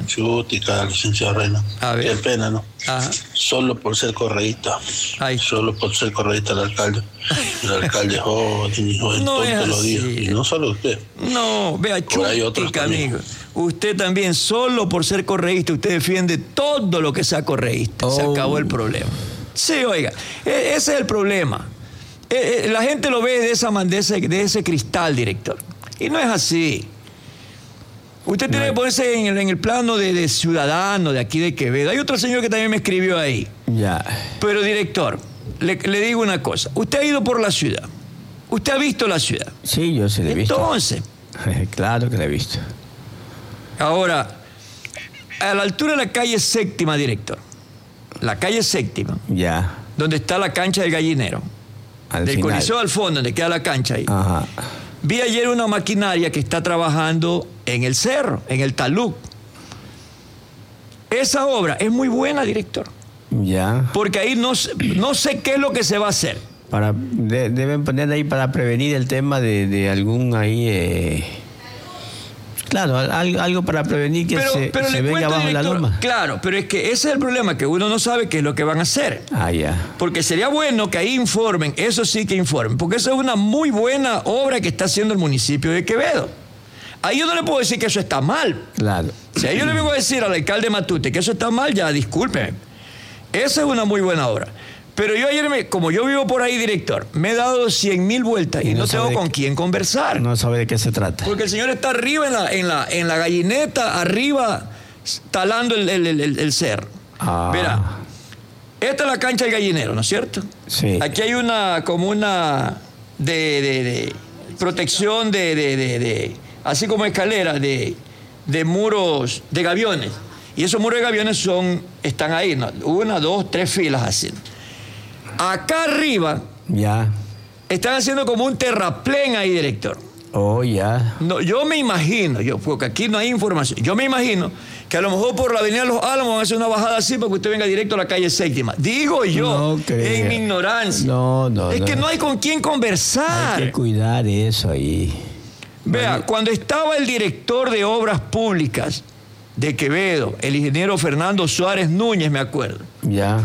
Chutica, licenciado Reina. A ver. Qué pena, ¿no? Ajá. Solo por ser correísta. Ay. Solo por ser correísta el alcalde. El alcalde joven No es tonto lo así. dijo. Y no solo usted. No, vea, Por ahí otros Chutica, también. amigo. Usted también, solo por ser correísta, usted defiende todo lo que sea correísta. Se acabó el problema. Sí, oiga, ese es el problema. La gente lo ve de ese cristal, director. Y no es así. Usted tiene que ponerse en el plano de ciudadano de aquí de Quevedo. Hay otro señor que también me escribió ahí. Ya. Pero, director, le digo una cosa. Usted ha ido por la ciudad. Usted ha visto la ciudad. Sí, yo sí la he visto. Entonces, claro que la he visto. ahora, a la altura de la calle Séptima, director. La calle Séptima, Ya. donde está la cancha del Gallinero. Al Del final. Coliseo al fondo, donde queda la cancha ahí. Ajá. Vi ayer una maquinaria que está trabajando en el cerro, en el talud. Esa obra es muy buena, director. Ya. Porque ahí no sé qué es lo que se va a hacer. Deben poner ahí para prevenir el tema de algún ahí... Claro, algo para prevenir que se le venga cuento, abajo director, la loma. claro, pero es que ese es el problema, que uno no sabe qué es lo que van a hacer. Ah, ya. Porque sería bueno que ahí informen, eso sí que informen, porque eso es una muy buena obra que está haciendo el municipio de Quevedo. Ahí yo no le puedo decir que eso está mal. Claro. Si ahí yo le vengo a decir al alcalde Matute que eso está mal, ya discúlpeme. Esa es una muy buena obra. Pero yo ayer, como yo vivo por ahí, director, me he dado 100,000 vueltas y no tengo con quién conversar. No sabe de qué se trata. Porque el señor está arriba en la gallineta, arriba, talando el cerro. Ah. Verá, esta es la cancha del Gallinero, ¿no es cierto? Sí. Aquí hay como una de protección así como escalera de muros de gaviones. Y esos muros de gaviones están ahí, ¿no? 1, 2, 3 filas así. Acá arriba Ya. están haciendo como un terraplén ahí, director. Oh, ya. No, yo me imagino, porque aquí no hay información, yo me imagino que a lo mejor por la avenida Los Álamos van a hacer una bajada así para que usted venga directo a la calle Séptima. Digo yo, No creo. en mi ignorancia. No. Es que no hay con quién conversar. Hay que cuidar eso ahí. Vea, cuando estaba el director de Obras Públicas de Quevedo, el ingeniero Fernando Suárez Núñez, me acuerdo. Ya.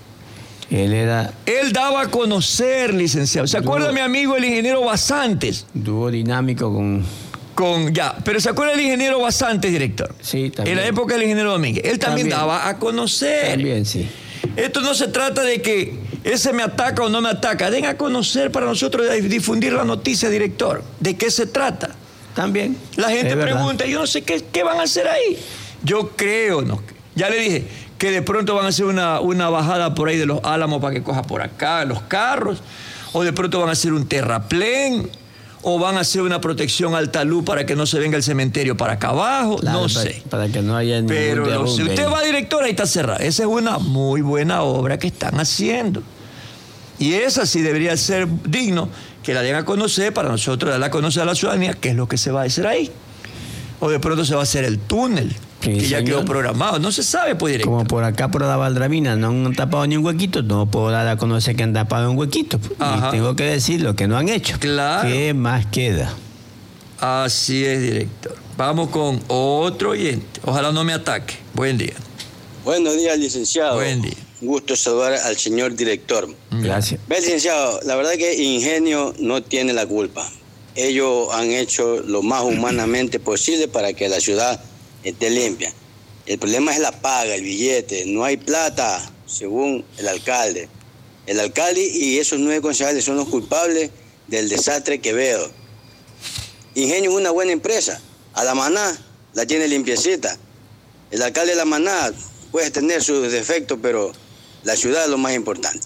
Él daba a conocer, licenciado. ¿Se acuerda mi amigo el ingeniero Basantes? Dúo dinámico Pero ¿se acuerda el ingeniero Basantes, director? Sí, también. En la época del ingeniero Domínguez. Él también daba a conocer. También, sí. Esto no se trata de que ese me ataca o no me ataca. Den a conocer para nosotros difundir la noticia, director. ¿De qué se trata? También. La gente Es verdad. pregunta, yo no sé qué van a hacer ahí. Yo creo, no, ya le dije, que de pronto van a hacer una bajada por ahí de Los Álamos para que coja por acá los carros, o de pronto van a hacer un terraplén, o van a hacer una protección al talud para que no se venga el cementerio para acá abajo, Claro, no sé. Para que no haya ningún Pero derrumbe. si usted va, director, ahí está cerrada. Esa es una muy buena obra que están haciendo. Y esa sí debería ser digno que la den a conocer para nosotros darla a conocer a la ciudadanía qué es lo que se va a hacer ahí. O de pronto se va a hacer el túnel, Sí, que ya señor. quedó programado. No se sabe, pues, director. Como por acá, por la Valdramina, no han tapado ni un huequito, no puedo dar a conocer que han tapado un huequito. Ajá. Y tengo que decir lo que no han hecho. Claro. ¿Qué más queda? Así es, director. Vamos con otro oyente. Ojalá no me ataque. Buen día. Buenos días, licenciado. Buen día. Un gusto saludar al señor director. Gracias. Ve, licenciado, la verdad que Ingenio no tiene la culpa. Ellos han hecho lo más humanamente posible para que la ciudad esté limpia. El problema es la paga, el billete. No hay plata, según el alcalde. El alcalde y esos 9 concejales son los culpables del desastre Quevedo. Ingenio es una buena empresa. A la Maná la tiene limpiecita. El alcalde de la Maná puede tener sus defectos, pero la ciudad es lo más importante.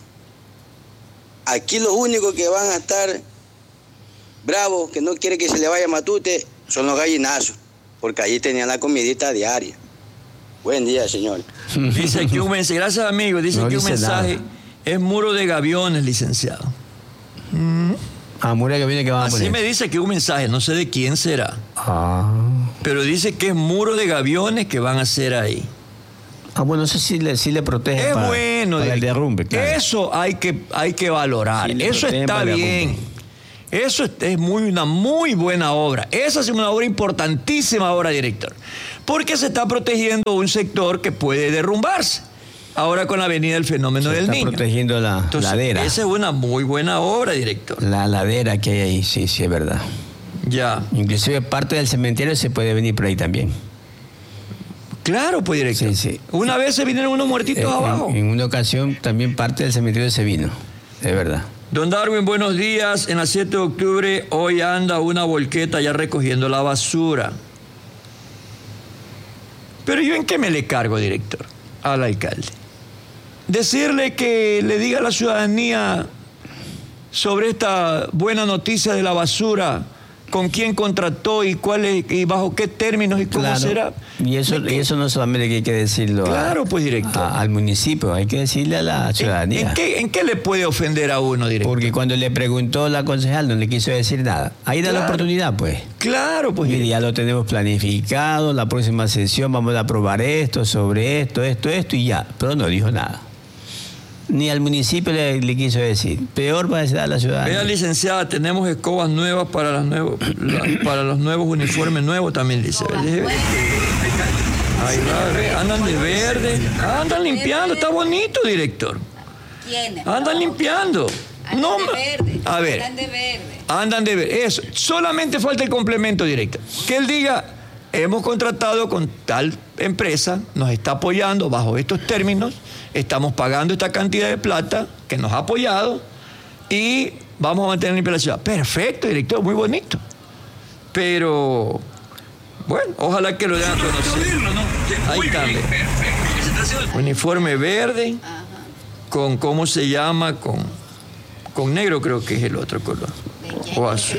Aquí los únicos que van a estar bravos, que no quiere que se le vaya Matute, son los gallinazos, porque allí tenían la comidita diaria. Buen día, señor. Dice aquí un mensaje. Gracias, amigo. Dice No que un dice mensaje nada. es muro de gaviones, licenciado. Mura que viene que van a Así poner. me dice que un mensaje, no sé de quién será. Ah, Pero dice que es muro de gaviones que van a hacer ahí. bueno, eso sí le protege Es para bueno. el derrumbe, claro. Eso hay que valorar. Sí, le Eso protegen está para el bien. derrumbe. Eso es una muy buena obra. Esa es una obra importantísima ahora, director. porque se está protegiendo un sector que puede derrumbarse. Ahora con la avenida del Fenómeno del Niño. Se está protegiendo la ladera. Esa es una muy buena obra, director. La ladera que hay ahí, sí, es verdad. Ya. Inclusive parte del cementerio se puede venir por ahí también. Claro, pues, director. Sí. Una vez se vinieron unos muertitos abajo. En una ocasión también parte del cementerio se vino, es verdad. Don Darwin, buenos días. En la 7 de octubre hoy anda una volqueta ya recogiendo la basura. Pero ¿yo en qué me le cargo, director? Al alcalde. Decirle que le diga a la ciudadanía sobre esta buena noticia de la basura, con quién contrató y y bajo qué términos y cómo será. Y eso no solamente hay que decirlo pues, director. Al municipio, hay que decirle a la ciudadanía. ¿En qué le puede ofender a uno, director? Porque cuando le preguntó la concejal no le quiso decir nada. Ahí da la oportunidad, pues. Claro, pues. Mire, ya lo tenemos planificado, la próxima sesión vamos a aprobar esto, sobre esto y ya. Pero no dijo nada. Ni al municipio le quiso decir. Peor va a ser a la ciudadanía. Vea, licenciada, tenemos escobas nuevas para los nuevos uniformes nuevos también, dice. Ahí va, andan de verde. Andan limpiando, está bonito, director. ¿Quiénes? Andan limpiando. Andan de verde. A ver. Andan de verde. Eso. Solamente falta el complemento, director. Que él diga, hemos contratado con tal empresa, nos está apoyando bajo estos términos, estamos pagando esta cantidad de plata que nos ha apoyado y vamos a mantener limpia la ciudad. Perfecto, director, muy bonito. Pero, bueno, ojalá que lo den a conocer. Ahí está. Uniforme verde, con, ¿cómo se llama? Con negro creo que es el otro color. O azul.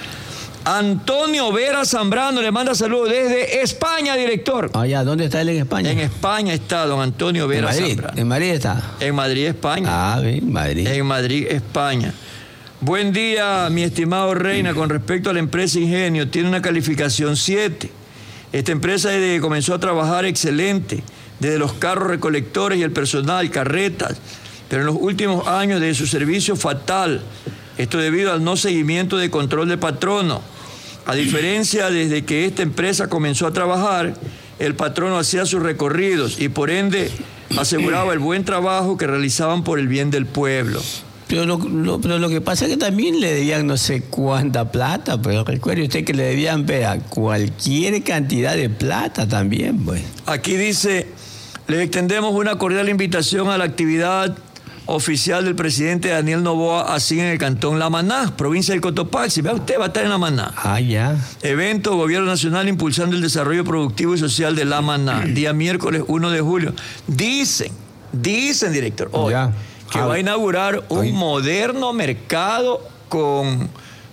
Antonio Vera Zambrano le manda saludos desde España, director. Ya, ¿dónde está él en España? En España está don Antonio Vera Zambrano. ¿En Madrid está? En Madrid, España. Bien, Madrid. En Madrid, España. Buen día, mi estimado Reina. Con respecto a la empresa Ingenio, tiene una calificación 7. Esta empresa desde que comenzó a trabajar excelente, desde los carros recolectores y el personal, carretas, pero en los últimos años de su servicio fatal. Esto debido al no seguimiento de control de patrono. A diferencia, desde que esta empresa comenzó a trabajar, el patrono hacía sus recorridos y por ende aseguraba el buen trabajo que realizaban por el bien del pueblo. Pero lo que pasa es que también le debían no sé cuánta plata, pero recuerde usted que le debían cualquier cantidad de plata también, pues. Aquí dice, les extendemos una cordial invitación a la actividad oficial del presidente Daniel Noboa, así en el cantón La Maná, provincia del Cotopaxi. Vea usted, va a estar en La Maná. Ya. Evento Gobierno Nacional impulsando el desarrollo productivo y social de La Maná, día miércoles 1 de julio. Dicen, director, hoy, que va a inaugurar un moderno mercado con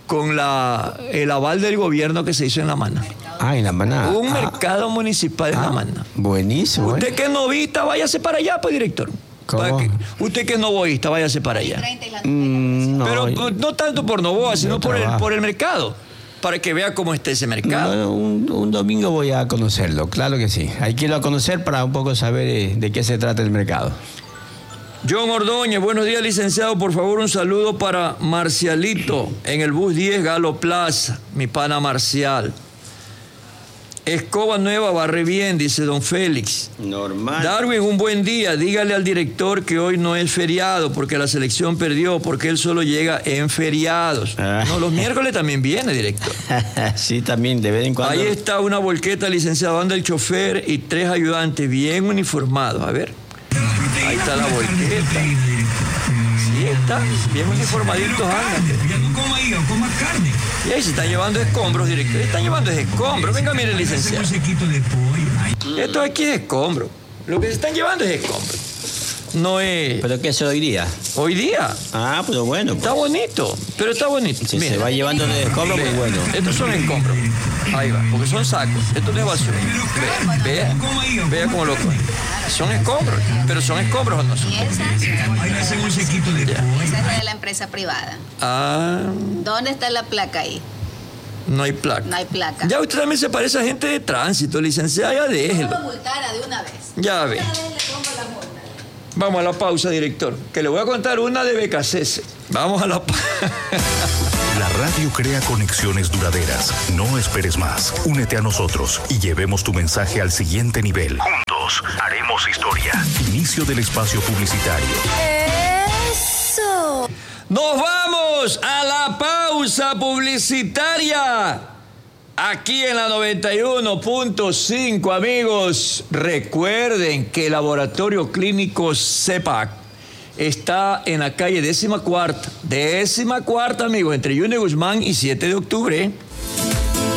el aval del gobierno que se hizo en La Maná. En La Maná. Un mercado municipal en La Maná. Buenísimo. Usted que es novista, váyase para allá, pues, director. Usted que es novoísta, váyase para allá. No, pero no tanto por Novoa, sino por el mercado, para que vea cómo está ese mercado. Un domingo voy a conocerlo, claro que sí. Hay que irlo a conocer para un poco saber de qué se trata el mercado. John Ordóñez, buenos días, licenciado. Por favor, un saludo para Marcialito en el bus 10 Galo Plaza, mi pana Marcial. Escoba nueva, barre bien, dice don Félix. Normal. Darwin, un buen día. Dígale al director que hoy no es feriado porque la selección perdió, porque él solo llega en feriados. No, los miércoles también viene, director. Sí, también, de vez en cuando. Ahí está una volqueta, licenciado. Anda el chofer y 3 ayudantes bien uniformados. A ver. Ahí está la volqueta. Sí, está. Bien uniformaditos andan. Coma carne. Y ahí se están llevando escombros, director. Están llevando escombros. Venga, mire, licenciado. Esto aquí es escombro. Lo que se están llevando es escombro. No es... ¿Pero qué es hoy día? ¿Hoy día? Pero bueno. Pues. Está bonito, pero está bonito. Si se va llevando de escombros, muy bueno. Estos son escombros. Ahí va, porque son sacos. Esto no es basura. Vea cómo lo cogen. Son escombros, pero son escombros o no son. Esa es la de la empresa privada. ¿Dónde está la placa ahí? No hay placa. No hay placa. Ya usted también se parece a gente de tránsito, licenciada, ya déjelo. Yo lo multara de una vez. Ya ve. Vamos a la pausa, director, que le voy a contar una de Becasese. Vamos a la pausa. La radio crea conexiones duraderas. No esperes más. Únete a nosotros y llevemos tu mensaje al siguiente nivel. Juntos haremos historia. Inicio del espacio publicitario. ¡Eso! ¡Nos vamos a la pausa publicitaria! Aquí en la 91.5, amigos. Recuerden que el Laboratorio Clínico CEPAC está en la calle 14ª, amigos, entre Yune Guzmán y 7 de octubre.